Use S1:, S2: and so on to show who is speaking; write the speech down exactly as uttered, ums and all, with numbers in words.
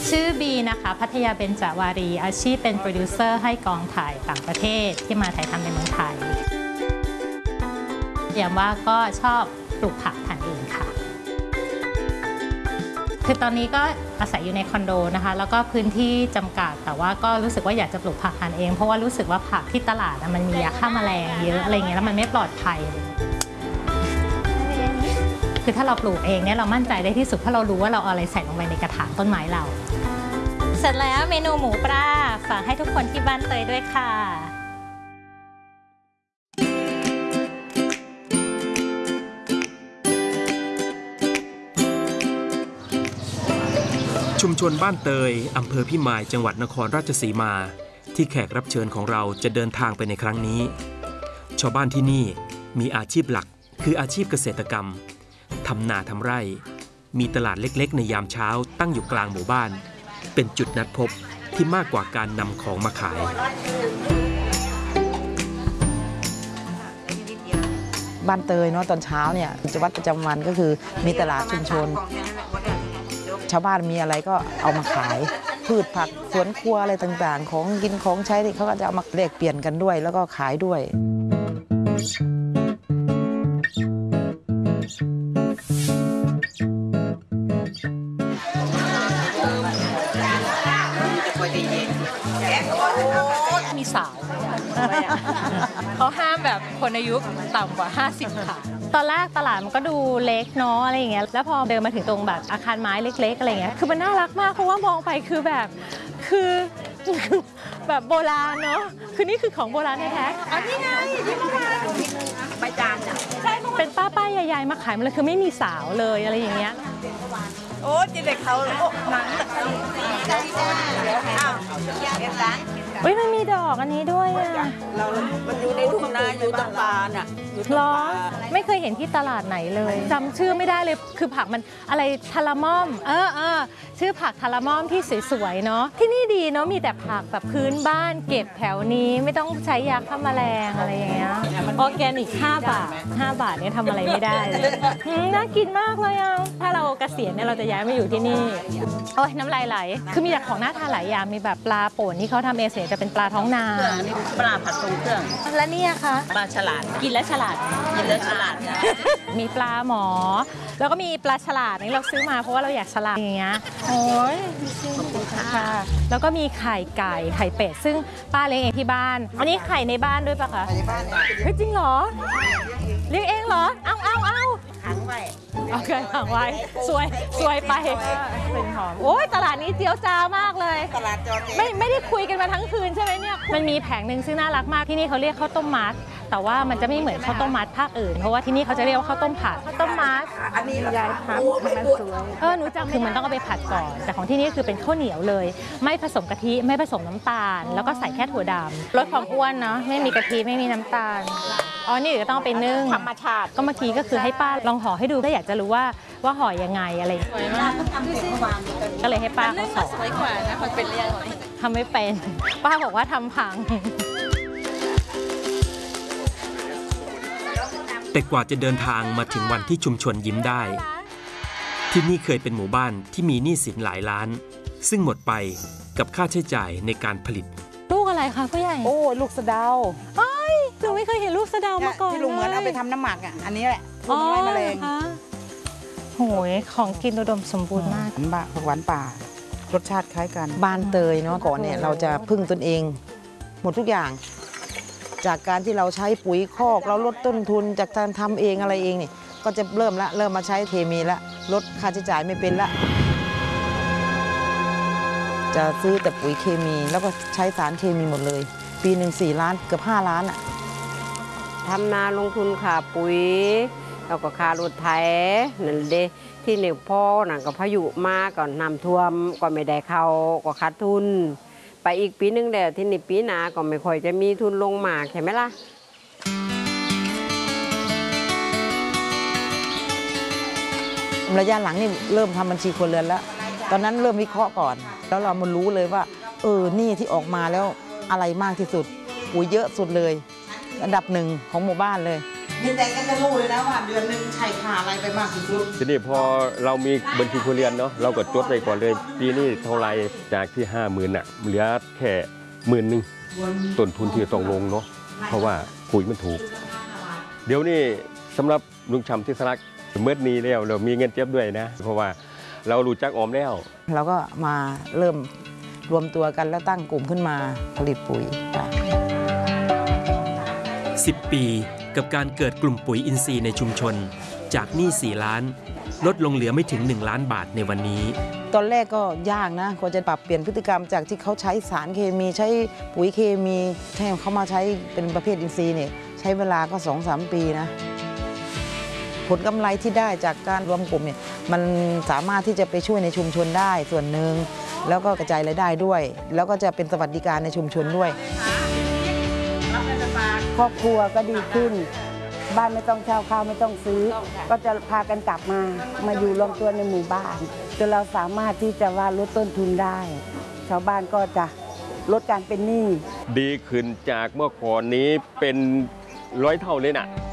S1: ชื่อบีนะคะพัทยาเบญจวารีอาชีพเป็นโปรดิวเซอร์ให้กองถ่ายต่างประเทศที่มาถ่ายทำในเมืองไทยอย่างว่าก็ชอบปลูกผักทานเองค่ะคือตอนนี้ก็อาศัยอยู่ในคอนโดนะคะแล้วก็พื้นที่จำกัดแต่ว่าก็รู้สึกว่าอยากจะปลูกผักทานเองเพราะว่ารู้สึกว่าผักที่ตลาดมันมียาฆ่าแมลงเยอะอะไรเงี้ยแล้วมันไม่ปลอดภัยคือถ้าเราปลูกเองเนี่ยเรามั่นใจได้ที่สุดเพราะเรารู้ว่าเราเอาอะไรใส่ลงไปในกระถางต้นไม้เราเสร็จแล้วเมนูหมูปลาฝากให้ทุกคนที่บ้านเตยด้วยค่ะ
S2: ชุมชนบ้านเตยอำเภอพิมายจังหวัดนครราชสีมาที่แขกรับเชิญของเราจะเดินทางไปในครั้งนี้ชาวบ้านที่นี่มีอาชีพหลักคืออาชีพเกษตรกรรมทำนาทำไร่มีตลาดเล็กๆในยามเช้าตั้งอยู่กลางหมู่บ้านเป็นจุดนัดพบที่มากกว่าการนำของมาขาย
S3: บ้านเตยเนาะตอนเช้าเนี่ยกิจวัตรประจำวันก็คือมีตลาดชุมชนชาวบ้านมีอะไรก็เอามาขายพืชผักสวนครัวอะไรต่างๆของกินของใช้ที่เขาก็จะเอามาแลกเปลี่ยนกันด้วยแล้วก็ขายด้วย
S1: มีสาวเขาห้ามแบบคนอายุต่ำกว่าห้าสิบค่ะตอนแรกตลาดมันก็ดูเล็กเนาะอะไรอย่างเงี้ยแล้วพอเดินมาถึงตรงแบบอาคารไม้เล็กๆอะไรเงี้ยคือมันน่ารักมากเพราะว่ามองไปคือแบบคือแบบโบราณเนาะคือนี่คือของโบราณแท้ๆอันนี้ไงที่เมื่อวานใบจานอ่ะใช่เป็นป้าป้ายายๆมาขายมันเลยคือไม่มีสาวเลยอะไรอย่างเงี้ย
S4: โอ้จิเด็กเขาโอ้หนังอ้าวเก็บร้าน
S1: เฮ้ยมันมีดอกอันนี้ด้วยอ่ะ
S4: เรามันอยู่ในทุ่งนาอยู่ตรงปลาน่ะ
S1: หรอไม่เคยเห็นที่ตลาดไหนเลยจำชื่อไม่ได้เลยคือผักมันอะไรทาราม่อมเออเออชื่อผักทาราม่อมที่สวยๆเนาะที่นี่ดีเนาะมีแต่ผักแบบพื้นบ้านเก็บแถวนี้ไม่ต้องใช้ยาฆ่าแมลงอะไรอย่างเงี้ยออร์แกนิกห้าบาทห้าบาทเนี่ยทำอะไรไม่ได้เลยน่ากินมากเลยอ่ะถ้าเราเกษียณเนี่ยเราจะย้ายมาอยู่ที่นี่โอ้ยน้ำลายไหลคือมีแต่ของน่าทานหลายอย่างมีแบบปลาป่นที่เขาทำเองเสียจะเป็นปลาท้องนา
S4: ปลาผัดทรงเครื่อง
S1: และนี่ค่ะ
S4: ปลาฉลาด
S1: กินแล้วฉลาด
S4: กินแล้วฉลาด
S1: มีปลาหมอแล้วก็มีปลาฉลาดนี่เราซื้อมาเพราะว่าเราอยากฉลาดอย่างเงี้ยโอ้ยค่ะแล้วก็มีไข่ไก่ไข่เป็ดซึ่งป้าเลี้ยงเองที่บ้านอันนี้ไข่ในบ้านด้วยปะคะ
S4: ในบ้าน
S1: เฮ้ยจริงเหรอเลี้ยงเองเหรอเอาเอาเอา
S4: ขังไว้
S1: โอเคขังไว้สวยสวยไปเป็นหอมโอ้ยตลาดนี้เจียวจ้ามากเลย
S4: ตลาดจอ
S1: ไม่ไม่ได้คุยกันมาทั้งคืนใช่ไหมเนี่ยมันมีแผงหนึ่งซึ่งน่ารักมากที่นี่เขาเรียกข้าวต้มมัดแต่ว่ามันจะไม่เหมือนข้าวต้มมัดภาคอื่นเพราะว่าที่นี่เขาจะเรียกว่าข้าวต้มผัดข้าวต้มมัด
S4: อันนี้
S1: ยายพับมันสวยเออหนูจำคือมันต้องเอาไปผัดก่อนแต่ของที่นี่คือเป็นข้าวเหนียวเลยไม่ผสมกะทิไม่ผสมน้ำตาลแล้วก็ใส่แค่ถั่วดำลดความอ้วนเนาะไม่มีกะทิไม่มีน้ำตาลอ๋อนี่เดี๋ยวต้องไปนึ่ง
S4: ธรรมชาติ
S1: ก็เมื่อกี้ก็คือให้ป้าลองห่อให้ดูก็อยากจะรู้ว่าว่าห่อยังไงอะไรก็เลยให้ป้าเขาสอนสวยกว่านะมันเป็นเรื่องทำไม่เป็นป้าบอกว่าทำพัง
S2: แต่กว่าจะเดินทางมาถึงวันที่ชุมชนยิ้มได้ที่นี่เคยเป็นหมู่บ้านที่มีหนี้สินหลายล้านซึ่งหมดไปกับค่าใช้จ่ายในการผลิต
S1: ลูกอะไรคะผู้ใหญ่
S3: โอ้ลูกสะเดา
S1: เอ้ยหนูไม่เคยเห็นลูกสะเดามาก่อน
S3: ที่ลุงเหมือนเอาไปทำน้ำหมักอ่ะอันนี้แหละลูกไม้แมลง
S1: โหยของกินอุดมสมบูรณ์มาก
S3: บ้าผักหวานป่ารสชาติคล้ายกันบ้านเตยเนาะก่อนเนี่ยเราจะพึ่งตนเองหมดทุกอย่างจากการที่เราใช้ปุ๋ยคอกเราลดต้นทุนจากการทำเองอะไรเองนี่ก็จะเริ่มละเริ่มมาใช้เคมีละลดค่าใช้จ่ายไม่เป็นละจะซื้อแต่ปุ๋ยเคมีแล้วก็ใช้สารเคมีหมดเลยปีหนึ่งสี่ล้านเกือบห้าล้านอ่ะ
S4: ทำนาลงทุนค่าปุ๋ยแล้วก็ค่ารถไถนั่นเด้ที่หนึ่งพ่อหนังกับพายุมาก่อนน้ำท่วมก็ไม่ได้เข้าก็ขาดทุนไปอีกปีนึงแล้วที่นี่ปีหน้าก็ไม่ค่อยจะมีทุนลงมาใช่ไหมล่ะ
S3: ระยะหลังนี่เริ่มทำบัญชีครัวเรือนแล้วตอนนั้นเริ่มวิเคราะห์ก่อนแล้วเรามารู้เลยว่าเออนี่ที่ออกมาแล้วอะไรมากที่สุดปุ๋ยเยอะสุดเลยอันดับหนึ่งของหมู่บ้านเลยมีแต่ก็จะรู้เลยนะว่าเดือนหนึงใช้ค่าอะไรไปมากที่สุด
S5: ทีนี้พอเรามีบัญชีครัวเรือนเนาะเราก็จดไว้ก่อนเลยปีนี้เท่าไรจากที่ห้าหมื่นอ่ะเหลือแค่หมื่นหนึ่งต้นทุนที่ต้องลงเนาะเพราะว่าปุ๋ยมันถูก เดี๋ยวนี้สำหรับลุงชำที่สลักเมื่อนี้แล้วเรามีเงินเก็บด้วยนะ เพราะว่าเรารู้จักออมแล้ว
S3: เราก็มาเริ่มรวมตัวกันแล้วตั้งกลุ่มขึ้นมาผลิตปุ๋ยจ้ะ
S2: สิบ ปีกับการเกิดกลุ่มปุ๋ยอินทรีย์ในชุมชน จากหนี้สี่ล้าน ลดลงเหลือไม่ถึงหนึ่งล้านบาทในวันนี้
S3: ตอนแรกก็ยากนะกว่าจะปรับเปลี่ยนพฤติกรรมจากที่เขาใช้สารเคมีใช้ปุ๋ยเคมีให้เขามาใช้เป็นประเภทอินทรีย์เนี่ยใช้เวลาก็ สองสาม ปีนะผลกำไรที่ได้จากการรวมกลุ่มเนี่ยมันสามารถที่จะไปช่วยในชุมชนได้ส่วนหนึ่งแล้วก็กระจายรายได้ด้วย แล้วก็จะเป็นสวัสดิการในชุมชนด้วย
S6: ครอบครัวก็ดีขึ้น บ้านไม่ต้องเช่าข้าวไม่ต้องซื้อ ก็จะพากันกลับมา มาอยู่รวมตัวในหมู่บ้านจนเราสามารถที่จะว่าลดต้นทุนได้ ชาวบ้านก็จะลดการเป็นหนี้
S5: ดีขึ้นจากเมื่อก่อนนี้เป็นร้อยเท่าเลยนะ